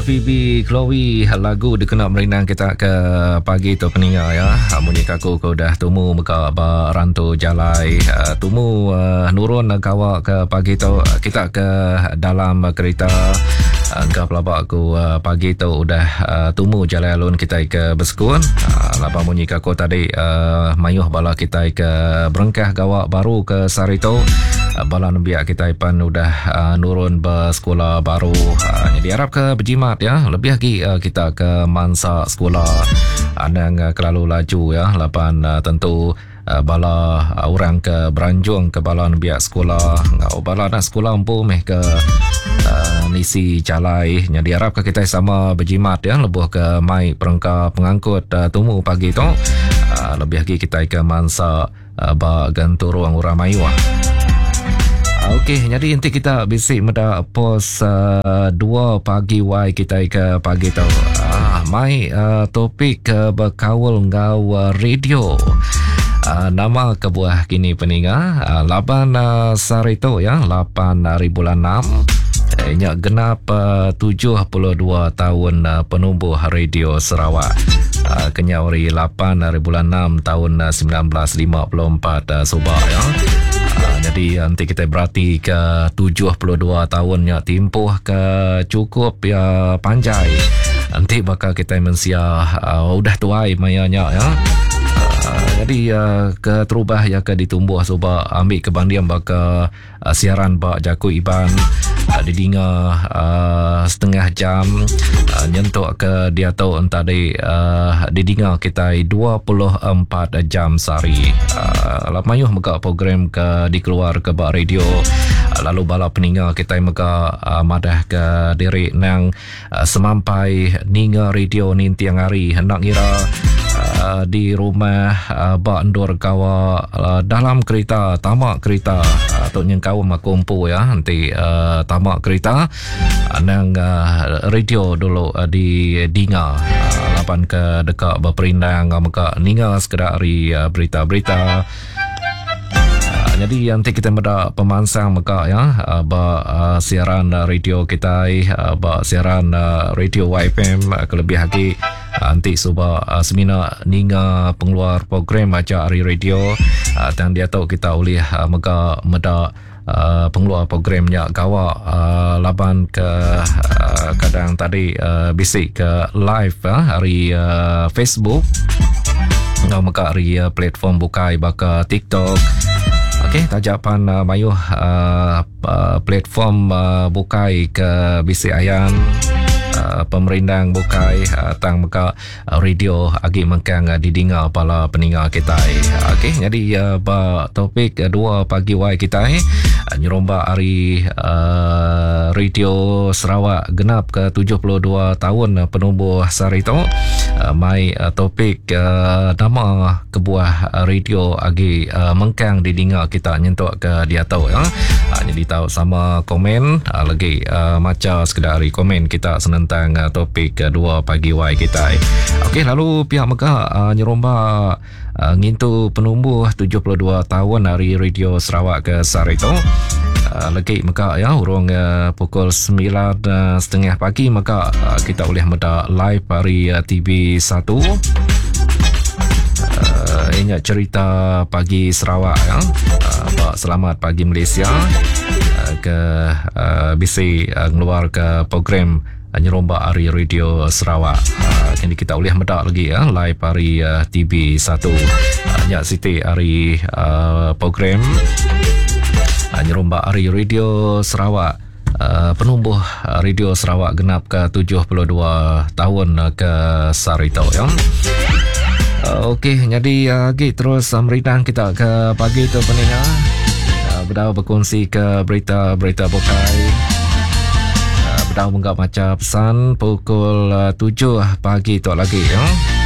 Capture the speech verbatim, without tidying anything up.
Phoebe Chloe lagu dikenal merinang kita ke pagi tu peninga ya. Muni kaku kau dah tumu muka barantu jalai uh, tumu uh, nurun kawa ke pagi tu kita ke dalam kereta ke pelabak aku uh, pagi tu udah uh, tumu jalan alun kita ke bersekun uh, lapa munyi kaku tadi uh, mayuh bala kita ke berengkah gawak baru ke Sarito. Bala nambiak kita ipan udah uh, nurun bersekolah baru. Uh, jadi harap ke berjimat ya. Lebih lagi uh, kita ke mansa sekolah. Anang uh, kelalu laju ya. Lapan uh, tentu uh, bala uh, orang ke beranjung ke bala nambiak sekolah. Ngau bala nak sekolah empu meh ke uh, nisi calai. Jadi harap ke kita sama berjimat ya. Lebuh ke mai perengka pengangkut uh, tumu pagi tu. Uh, lebih lagi kita ke mansa uh, ba gantu ruang Uramayu. Okey, jadi nanti kita bisik meda pos uh, dua pagi wai kita ke pagi tu. Ah, mai uh, topik uh, berkawal ngau uh, radio. Uh, nama kebuah kini peninga uh, laban uh, Sarito ya, lapan hari bulan enam. Nya genap uh, tujuh puluh dua tahun uh, penumbuh radio Sarawak. Uh, kenyawari lapan hari bulan enam tahun uh, sembilan belas lima puluh empat uh, Subah ya. Uh, jadi nanti kita berarti ke tujuh puluh dua tahunnya timpuh ke cukup ya panjai. Nanti bakal kita mensia uh, udah tuai mayanya ya. Uh, jadi uh, ke terubah ya ke ditumbuh sebab ambil kebandian bakal uh, siaran bak Jaku Iban uh, didinga uh, setengah jam uh, nyentuk ke dia tahu entah di uh, didinga kita dua puluh empat jam sehari. Uh, lamayuh mega program ke dikeluar ke bak radio. Uh, lalu bala peninga kita mega uh, madah ke diri nang uh, semampai ninga radio ni tiang hari hendak ngira uh, di rumah uh, bak endur kawa uh, dalam kereta tamak kereta atau uh, yang kau makumpu ya nanti uh, tamak kereta uh, nang uh, radio dulu uh, di dinga uh, lapan ke dekat berperindang uh, maka ninga sekedar hari uh, berita-berita. Jadi nanti kita ada pemansang maka ya uh, ba uh, siaran uh, radio kita uh, ba siaran uh, radio Y F M uh, kelebih lagi uh, nanti suba uh, semina ninga pengeluar program baca hari radio uh, dan dia tahu kita oleh uh, maka meda uh, pengeluar programnya gawa uh, laban ke uh, kadang tadi uh, bisik ke live uh, hari uh, Facebook ngau maka hari uh, platform bukai baka TikTok. Okey, tajapan uh, mayuh uh, uh, platform uh, bukai ke bisi ayan uh, pemerindang bukai uh, tang maka uh, radio agi mengkang uh, didinga pala peninga kita. Okey, jadi uh, ba topik uh, dua pagi wai kita uh, nyeromba hari uh, radio Sarawak genap ke tujuh puluh dua tahun uh, penumbuh Sarito. Uh, mai uh, topik uh, nama kebuah uh, radio agi uh, mengkang didinga kita nyentuk ke dia tahu ya. Uh, jadi tahu sama komen uh, lagi uh, macam sekedar komen kita senentang uh, topik uh, dua pagi wai kita. Okey, lalu pihak Mekah uh, nyeromba uh, ngintu penumbuh tujuh puluh dua tahun hari radio Sarawak ke Sarito. Uh, lagi maka ya urung uh, pukul sembilan uh, setengah pagi maka uh, kita boleh meda live hari uh, T V satu. Uh, ini cerita pagi Sarawak ya. Uh, selamat pagi Malaysia uh, ke uh, bisi uh, ngeluar ke program uh, nyeromba hari radio Sarawak. Uh, jadi kita boleh meda lagi ya live hari uh, T V satu. Uh, nyak siti hari uh, program Uh, nyeromba hari radio Sarawak uh, penumbuh uh, radio Sarawak genap ke tujuh puluh dua tahun uh, ke Sarito ya. Uh, Okey, jadi uh, okay, terus uh, merinang kita ke pagi tu peninga uh, berdau berkongsi ke berita-berita bukai uh, berdau menggap macam pesan pukul uh, tujuh pagi tu lagi ya.